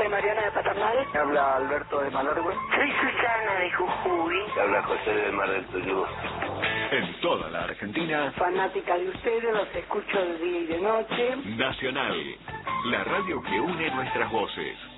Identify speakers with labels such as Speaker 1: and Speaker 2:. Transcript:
Speaker 1: Soy Mariana de Paternal.
Speaker 2: Habla Alberto de Malargüe.
Speaker 1: Soy Susana de Jujuy.
Speaker 2: Habla José de Mar del Tuyú.
Speaker 3: En toda la Argentina.
Speaker 1: Fanática de ustedes, los escucho de día y de noche.
Speaker 3: Nacional, la radio que une nuestras voces.